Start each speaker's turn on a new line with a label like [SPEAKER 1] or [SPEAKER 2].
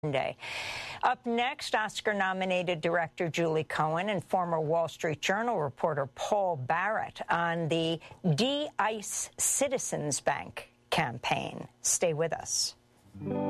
[SPEAKER 1] Monday. Up next, Oscar-nominated director Julie Cohen and former Wall Street Journal reporter Paul Barrett on the De-ICE Citizens Bank campaign. Stay with us.